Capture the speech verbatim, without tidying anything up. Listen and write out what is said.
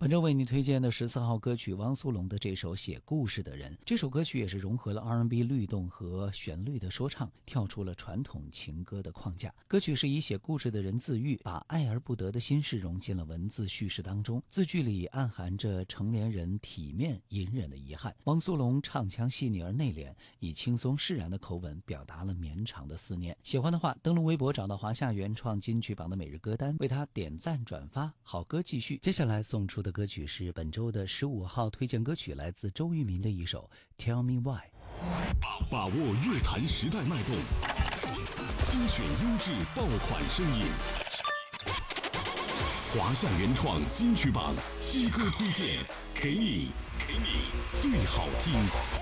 本周为你推荐的十四号歌曲，汪苏泷的这首《写故事的人》。这首歌曲也是融合了 R and B 律动和旋律的说唱，跳出了传统情歌的框架。歌曲是以写故事的人自喻，把爱而不得的心事融进了文字叙事当中，字句里暗含着成年人体面隐忍的遗憾。汪苏泷唱腔细腻而内敛，以轻松释然的口吻表达了绵长的思念。喜欢的话，登录微博找到华夏原创金曲榜的每日歌单，为他点赞转发，好歌继续。接下来送出的歌曲是本周的十五号推荐歌曲，来自周渝民的一首 Tell Me Why。 把握乐坛时代脉动，精选优质爆款声音，华夏原创金曲榜新歌推荐，给你给你最好听。